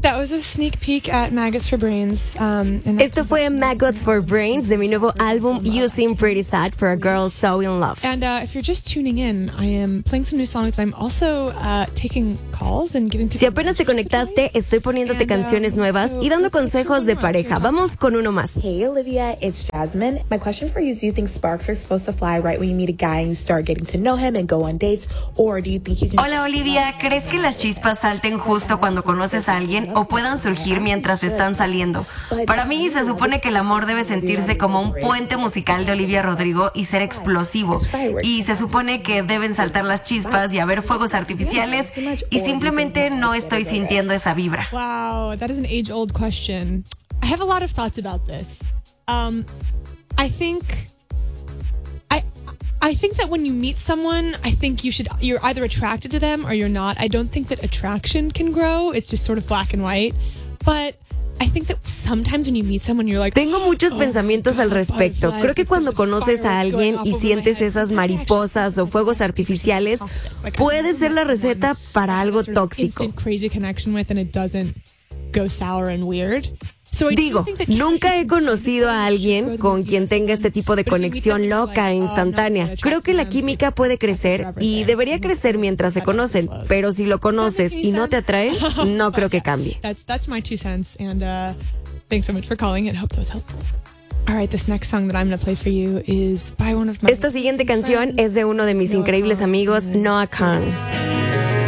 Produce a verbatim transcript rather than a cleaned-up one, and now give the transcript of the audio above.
That was a sneak peek at Maggots for Brains. Um, and Esto fue Maggots for Brains de mi nuevo álbum You Seem Pretty Sad for a Girl So In Love. And uh, if you're just tuning in, I am playing some new songs. I'm also uh, taking calls and giving people. Si apenas te conectaste, estoy poniéndote canciones nuevas y dando consejos de pareja. Vamos con uno más. Hey Olivia, it's Jasmine. My question for you is, do you think sparks are supposed to fly right when you meet a guy and you start getting to know him and go on dates? Or do you think you can... Hola Olivia, ¿crees que las chispas salten justo cuando conoces a alguien o puedan surgir mientras están saliendo? Para mí se supone que el amor debe sentirse como un puente musical de Olivia Rodrigo y ser explosivo. Y se supone que deben saltar las chispas y haber fuegos artificiales y simplemente no estoy sintiendo esa vibra. Wow, that is an age-old question. I have a lot of thoughts about this. Um, I think... I... I think that when you meet someone, I think you should, you're either attracted to them or you're not. I don't think that attraction can grow. It's just sort of black and white. But I think that sometimes when you meet someone, you're like, Tengo muchos oh, pensamientos al respecto. butterflies, Creo que cuando there's a conoces a firework going alguien off y over my sientes head. esas I mariposas o fuegos artificiales, Like, puede ser la receta para algo sort of tóxico. instant crazy connection with, and it doesn't go sour and weird. So I do Digo, think that nunca he conocido a alguien con quien tenga este tipo de conexión loca e instantánea. Creo que la química puede crecer y debería crecer mientras se conocen, pero si lo conoces y no te atrae, no creo que cambie. That's that's my two cents, and uh, thanks so much for calling, and hope that was helpful. All right, this next song that I'm going to play for you is by one of my Esta siguiente canción es de uno de mis increíbles amigos, Noah Kahan.